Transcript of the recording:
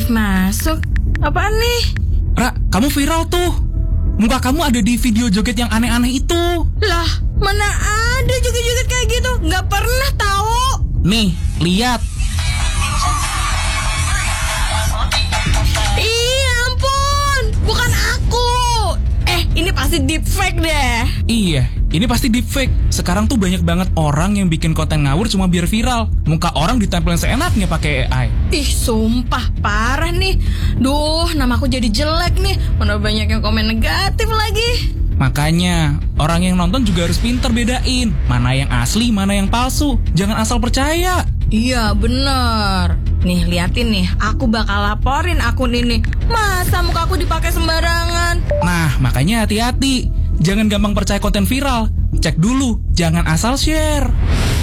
masuk. Apaan nih? Ra, kamu viral tuh. Muka kamu ada di video joget yang aneh-aneh itu. Lah, mana ada joget-joget kayak gitu? Nggak pernah tahu. Nih, lihat. Ih, ampun. Bukan aku. Ini pasti deepfake deh. Iya, ini pasti deepfake. Sekarang tuh banyak banget orang yang bikin konten ngawur cuma biar viral. Muka orang ditempelin seenaknya pakai AI. Ih, sumpah parah nih. Duh, namaku jadi jelek nih. Mana banyak yang komen negatif lagi. Makanya, orang yang nonton juga harus pinter bedain mana yang asli, mana yang palsu. Jangan asal percaya. Iya, bener. Nih, liatin nih. Aku bakal laporin akun ini. Masa muka aku dipakai sembarangan? Nah, makanya hati-hati. Jangan gampang percaya konten viral. Cek dulu, jangan asal share.